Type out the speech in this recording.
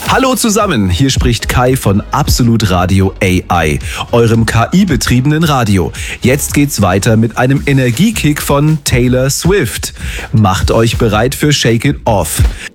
Hallo zusammen, hier spricht Kai von Absolut Radio AI, eurem KI-betriebenen Radio. Jetzt geht's weiter mit einem Energiekick von Taylor Swift. Macht euch bereit für Shake It Off.